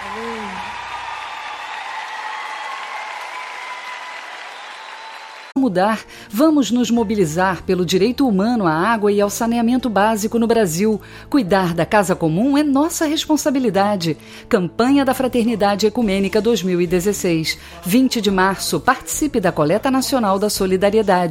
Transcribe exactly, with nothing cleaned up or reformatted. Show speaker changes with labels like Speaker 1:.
Speaker 1: Mudar, vamos nos mobilizar pelo direito humano à água e ao saneamento básico no Brasil. Cuidar da casa comum é nossa responsabilidade. Campanha da Fraternidade Ecumênica dois mil e dezesseis. vinte de março, participe da Coleta Nacional da Solidariedade.